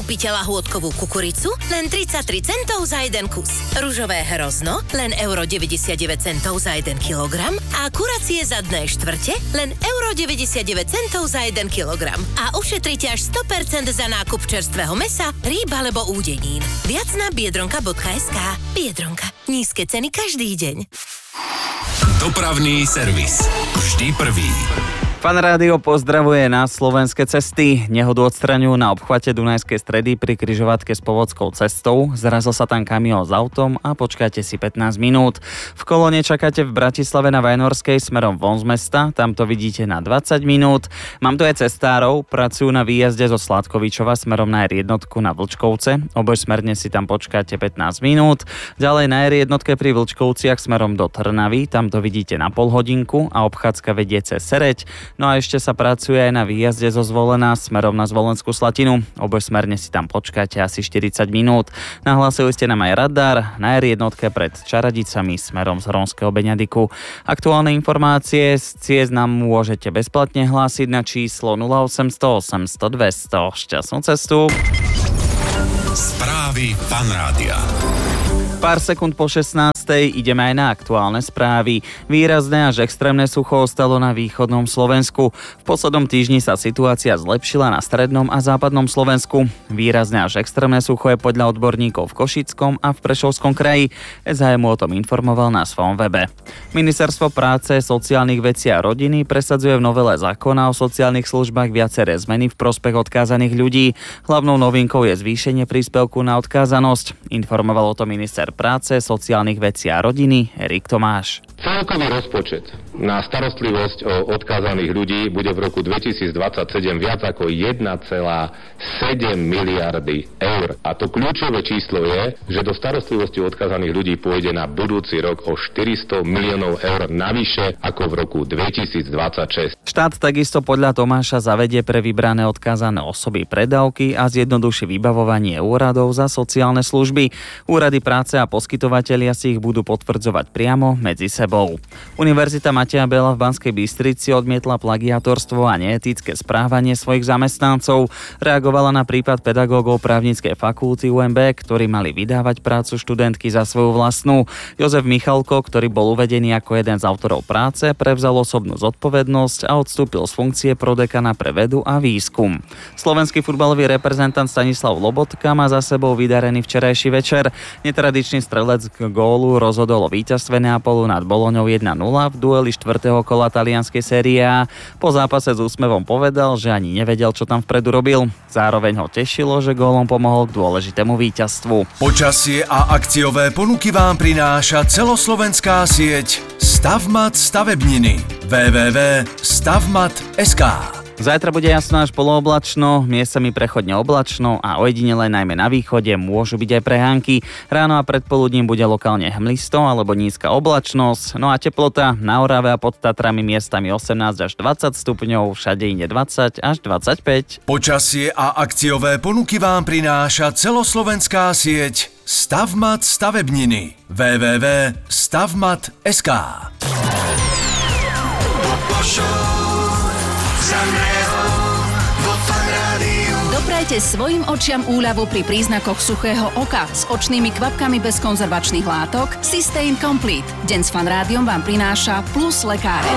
Kúpite lahôdkovú kukuricu? Len 33 centov za jeden kus. Ružové hrozno? Len euro 99 centov za 1 kilogram. A kuracie zadné štvrte? Len euro 99 centov za 1 kilogram. A ušetrite až 100% za nákup čerstvého mäsa, rýb alebo údenín. Viac na biedronka.sk. Biedronka. Nízke ceny každý deň. Dopravný servis. Vždy prvý. Fan Rádio pozdravuje na slovenské cesty. Nehodu odstraňujú na obchvate Dunajskej Stredy pri križovatke s Povodskou cestou. Zrazil sa tam kamión s autom a počkajte si 15 minút. V kolóne čakáte v Bratislave na Vajnorskej smerom von z mesta. Tam to vidíte na 20 minút. Mám tu aj cestárov. Pracujú na výjazde zo Sládkovičova smerom na R1 na Vlčkovce. Obojsmerne si tam počkáte 15 minút. Ďalej na R1 pri Vlčkovciach smerom do Trnavy. Tam to vidíte na pol hodinku a obchádzka vedie cez Sereď. No a ešte sa pracuje aj na výjazde zo Zvolená smerom na Zvolenskú Slatinu. Obojsmerne si tam počkáte asi 40 minút. Nahlásili ste nám aj radar na R1 pred Čaradicami smerom z Hronského Beňadiku. Aktuálne informácie z ciest nám môžete bezplatne hlásiť na číslo 0800 800 200. Šťastnú cestu. Správy Fan Rádia. Pár sekúnd po 16. ideme aj na aktuálne správy. Výrazné až extrémne sucho ostalo na východnom Slovensku. V poslednom týždni sa situácia zlepšila na strednom a západnom Slovensku. Výrazné až extrémne sucho je podľa odborníkov v Košickom a v Prešovskom kraji. SHM o tom informoval na svojom webe. Ministerstvo práce, sociálnych vecí a rodiny presadzuje v novele zákona o sociálnych službách viaceré zmeny v prospech odkázaných ľudí. Hlavnou novinkou je zvýšenie príspevku na odkázanosť. Informoval o tom minister práce, sociálnych vecí a rodiny Erik Tomáš. Celkový rozpočet na starostlivosť o odkázaných ľudí bude v roku 2027 viac ako 1,7 miliardy eur. A to kľúčové číslo je, že do starostlivosti o odkázaných ľudí pôjde na budúci rok o 400 miliónov eur navyše ako v roku 2026. Štát takisto podľa Tomáša zavedie pre vybrané odkázané osoby predávky a zjednoduší vybavovanie úradov za sociálne služby. Úrady práce a poskytovatelia si ich budú potvrdzovať priamo medzi sebou. Univerzita Mateja Bela v Banskej Bystrici odmietla plagiátorstvo a neetické správanie svojich zamestnancov. Reagovala na prípad pedagógov právnickej fakulty UMB, ktorí mali vydávať prácu študentky za svoju vlastnú. Jozef Michalko, ktorý bol uvedený ako jeden z autorov práce, prevzal osobnú zodpovednosť a odstúpil z funkcie prodekana pre vedu a výskum. Slovenský futbalový reprezentant Stanislav Lobotka má za sebou vydarený včerajší večer. Netradičný strelec k gólu rozhodol o víťazstve Neapolu nad Boloňou 1-0 v dueli 4. kola talianskej série A. Po zápase s úsmevom povedal, že ani nevedel, čo tam vpredu robil. Zároveň ho tešilo, že gólom pomohol k dôležitému víťazstvu. Počasie a akciové ponuky vám prináša celoslovenská sieť Stavmat stavebniny www.stavmat.sk. Zajtra bude jasno až polooblačno, miestami prechodne oblačno a ojedinele najmä na východe môžu byť aj prehánky. Ráno a predpoludním bude lokálne hmlisto alebo nízka oblačnosť, no a teplota na Orave a pod Tatrami miestami 18 až 20 stupňov, všade inde 20 až 25. Počasie a akciové ponuky vám prináša celoslovenská sieť Stavmat stavebniny www.stavmat.sk. Doprajte svojim očiam úľavu pri príznakoch suchého oka s očnými kvapkami bez konzervačných látok Systane Complete. Deň s Fan Rádiom vám prináša Plus lekáre.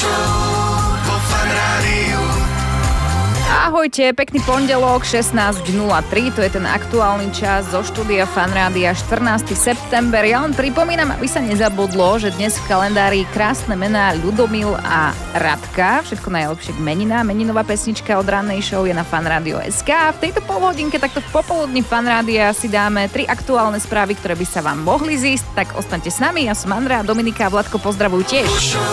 Ahojte, pekný pondelok, 16:03, to je ten aktuálny čas zo štúdia Fan Rádia, 14. september. Ja len pripomínam, aby sa nezabudlo, že dnes v kalendári krásne mená Ľudomil a Radka. Všetko najlepšie k meninám. Meninová pesnička od rannej show je na fanradio.sk. V tejto polhodinke, takto v popoludní Fan Rádia si dáme 3 aktuálne správy, ktoré by sa vám mohli zísť. Tak ostaňte s nami, ja som Andrea, Dominika a Vladko pozdravujú tiež.